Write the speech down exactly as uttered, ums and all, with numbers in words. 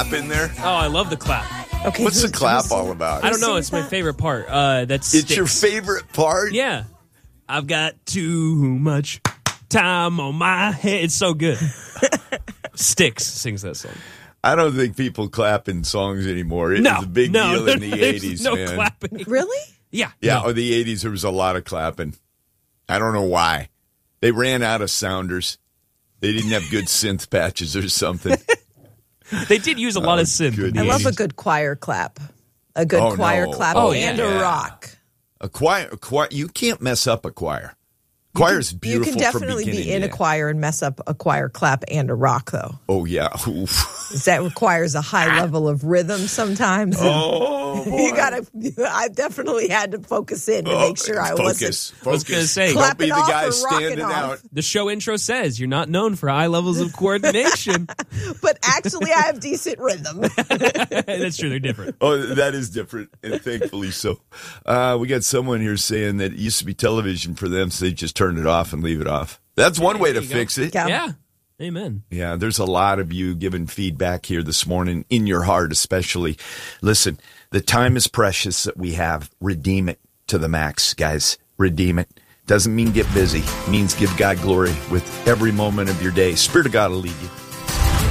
clap in there? Oh, I love the clap. Okay, What's the who's- clap who's- all about? I don't know. sings It's my that? favorite part. Uh, that's It's your favorite part? Yeah. I've got too much time on my head. It's so good. Styx sings that song. I don't think people clap in songs anymore. It No, was a big no, deal in the there's eighties, no man. clapping. Really? Yeah. Yeah, no. or the eighties, there was a lot of clapping. I don't know why. They ran out of sounders. They didn't have good synth patches or something. They did use a lot Oh, of synth. in the goodness. I love a eighties. good choir clap. A good Oh, choir no. clap Oh, and yeah. a rock. A choir, a choir, you can't mess up a choir. Choir's beautiful You can definitely from beginning be in to a end. choir and mess up a choir clap and a rock, though. Oh, yeah. Oof. That requires a high level of rhythm sometimes. Oh, boy. You gotta. I definitely had to focus in to make sure I focus, wasn't. Focus. I was gonna say, Don't Clap be it the off guy or rock it standing off. out. The show intro says you're not known for high levels of coordination. But actually, I have decent rhythm. That's true. They're different. Oh, that is different, and thankfully so. Uh, we got someone here saying that it used to be television for them, so they just turn it off and leave it off. That's one way to There you go. fix it. Yeah. Yeah. Amen. Yeah, there's a lot of you giving feedback here this morning, in your heart especially. Listen, the time is precious that we have. Redeem it to the max, guys. Redeem it. Doesn't mean get busy. It means give God glory with every moment of your day. Spirit of God will lead you.